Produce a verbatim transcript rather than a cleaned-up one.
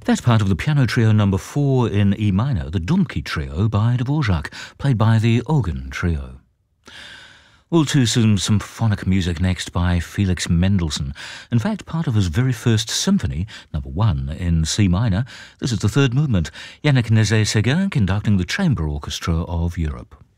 That's part of the piano trio number four in E minor, the Dumki Trio by Dvorak, played by the Organ Trio. We'll to some symphonic music next by Felix Mendelssohn. In fact, part of his very first symphony, number one, in C minor. This is the third movement. Yannick Nézet-Séguin conducting the Chamber Orchestra of Europe.